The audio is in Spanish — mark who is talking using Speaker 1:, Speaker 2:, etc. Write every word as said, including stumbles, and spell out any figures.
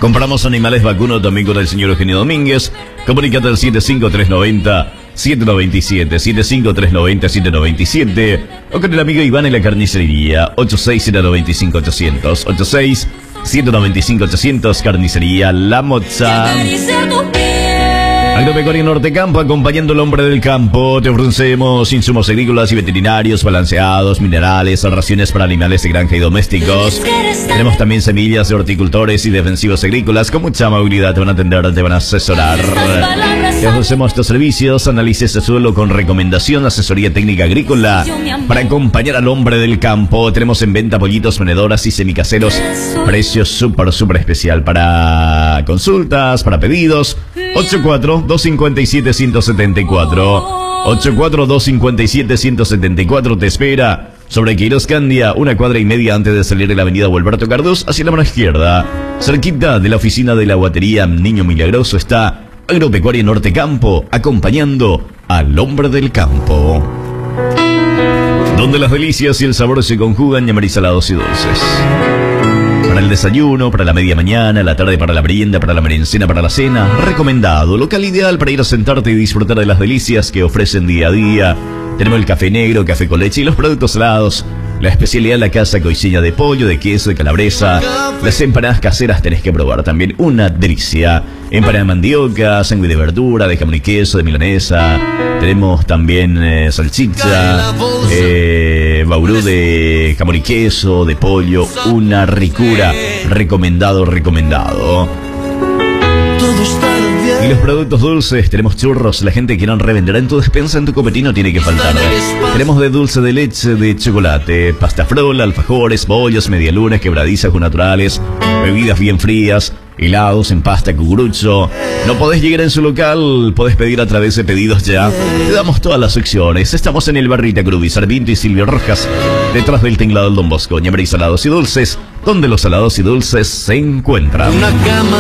Speaker 1: Compramos animales vacunos también con el señor Eugenio Domínguez. Comunícate al siete cinco tres nueve cero, siete nueve siete, siete cinco tres nueve cero, siete nueve siete o con el amigo Iván en la carnicería ocho seis siete nueve cinco ocho cero cero, ocho seis siete nueve cinco ocho cero cero, Carnicería La Moza. Agropecuaria Nortecampo, acompañando al hombre del campo. Te ofrecemos insumos agrícolas y veterinarios balanceados, minerales, raciones para animales de granja y domésticos. Tenemos también semillas de horticultores y defensivos agrícolas. Con mucha amabilidad te van a atender, te van a asesorar. Te ofrecemos estos servicios: análisis de suelo con recomendación, asesoría técnica agrícola para acompañar al hombre del campo. Tenemos en venta pollitos, venedoras y semicaseros. Precios súper, súper especial para consultas, para pedidos. ocho cuatro dos cinco siete uno siete cuatro ocho cuatro dos cinco siete uno siete cuatro te espera sobre Queiroz Candia, una cuadra y media antes de salir de la avenida Gualberto Cardús hacia la mano izquierda. Cerquita de la oficina de la guatería Niño Milagroso está Agropecuaria Nortecampo, acompañando al hombre del campo, donde las delicias y el sabor se conjugan, llamar salados y dulces. Para el desayuno, para la media mañana, la tarde para la merienda, para la merencena, para la cena. Recomendado, local ideal para ir a sentarte y disfrutar de las delicias que ofrecen día a día. Tenemos el café negro, café con leche y los productos salados. La especialidad de la casa, coicilla de pollo, de queso, de calabresa. Las empanadas caseras tenés que probar también, una delicia. Empanada de mandioca, sándwich de verdura, de jamón y queso, de milanesa. Tenemos también eh, salchicha, eh, baurú de jamón y queso, de pollo, una ricura. Recomendado, recomendado. Y los productos dulces, tenemos churros, la gente que no revenderá en tu despensa, en tu copetín tiene que faltar. Tenemos de dulce de leche, de chocolate, pasta frola, alfajores, bollos, medialunas, quebradizas naturales, bebidas bien frías, helados en pasta, cucurucho. No podés llegar en su local, podés pedir a través de Pedidos Ya. Te damos todas las secciones. Estamos en el Barrita Cruz, Sarmiento y Silvio Rojas, detrás del tinglado del Don Bosco. Ñambre y salados y dulces, donde los salados y dulces se encuentran. Una cama